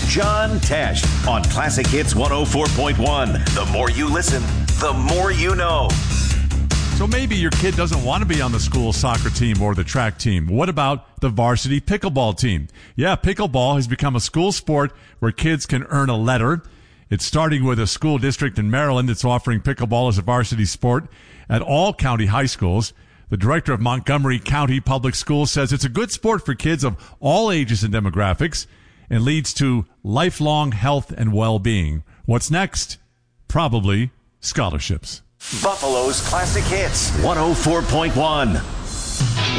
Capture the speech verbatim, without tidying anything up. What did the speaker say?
John Tesh on Classic Hits one oh four point one. The more you listen, the more you know. So maybe your kid doesn't want to be on the school soccer team or the track team. What about the varsity pickleball team? Yeah, pickleball has become a school sport where kids can earn a letter. It's starting with a school district in Maryland that's offering pickleball as a varsity sport at all county high schools. The director of Montgomery County Public Schools says it's a good sport for kids of all ages and demographics and leads to lifelong health and well-being. What's next? Probably scholarships. Buffalo's Classic Hits one oh four point one.